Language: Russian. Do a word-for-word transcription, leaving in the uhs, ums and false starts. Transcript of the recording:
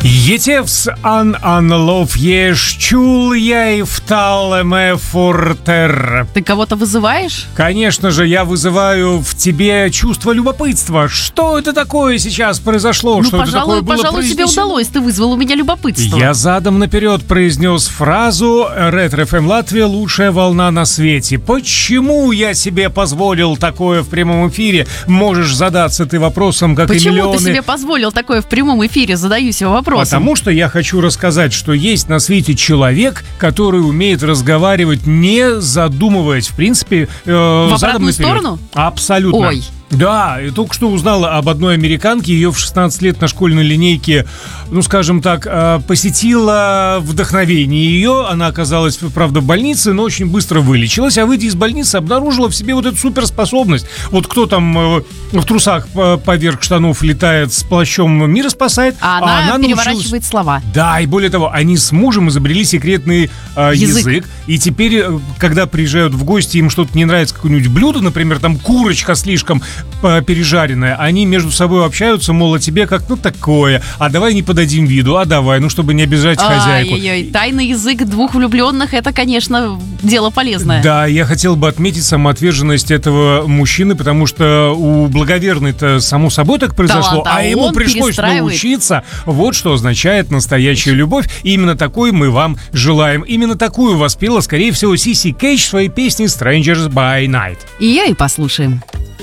Етевс ан анлов еш чул яй вталеме фортер. Ты кого-то вызываешь? Конечно же, я вызываю в тебе чувство любопытства. Что это такое сейчас произошло? Ну, что пожалуй, это такое было пожалуй, тебе произнесено? удалось. Ты вызвал у меня любопытство. Я задом наперед произнес фразу «Ретро эф эм Латвия – лучшая волна на свете». Почему я себе позволил такое в прямом эфире? Можешь задаться ты вопросом, как Почему и миллионы. ты себе позволил такое в прямом эфире? Задаю себе вопрос. Потому что я хочу рассказать, что есть на свете человек, который умеет разговаривать, не задумываясь. В принципе, э, в задом обратную наперед. сторону? Абсолютно. Ой. Да, и только что узнала об одной американке. Ее в шестнадцать лет на школьной линейке, ну, скажем так, посетило вдохновение ее. Она оказалась, правда, в больнице, но очень быстро вылечилась. А выйдя из больницы, обнаружила в себе вот эту суперспособность. Вот кто там в трусах поверх штанов летает с плащом, мира спасает. А она, а она переворачивает научилась... слова. Да, и более того, они с мужем изобрели секретный э, язык. Язык. И теперь, когда приезжают в гости, им что-то не нравится, какое-нибудь блюдо, например, там курочка слишком пережаренная, они между собой общаются, мол, а тебе как, ну, такое, а давай не подадим виду, а давай, ну, чтобы не обижать хозяйку. Ой-ой-ой, тайный язык двух влюбленных, это, конечно, дело полезное. Да, я хотел бы отметить самоотверженность этого мужчины, потому что у благоверной-то само собой так произошло, Талант, а а ему он пришлось научиться. Вот что означает настоящая любовь. И именно такой мы вам желаем. Именно такую воспела, скорее всего, Сиси Кейдж в своей песне Strangers by Night. И я и послушаем.